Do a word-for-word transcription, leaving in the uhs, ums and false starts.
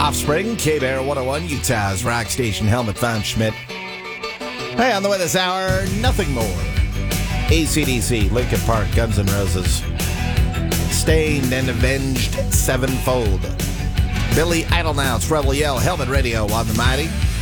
Offspring, K-Bear one oh one, Utah's rock station, Helmut von Schmidt. Hey, on the way this hour, Nothing More. A C D C, Linkin Park, Guns N' Roses. Stained and Avenged Sevenfold. Billy Idol now, it's Rebel Yell, Helmet Radio on the Mighty.